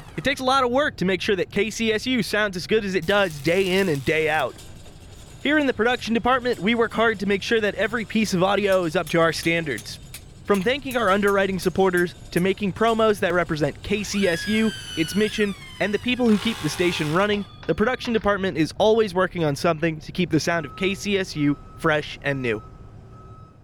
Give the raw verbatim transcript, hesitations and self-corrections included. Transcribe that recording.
It takes a lot of work to make sure that K C S U sounds as good as it does day in and day out. Here in the production department, we work hard to make sure that every piece of audio is up to our standards. From thanking our underwriting supporters to making promos that represent K C S U, its mission, and the people who keep the station running, the production department is always working on something to keep the sound of K C S U fresh and new.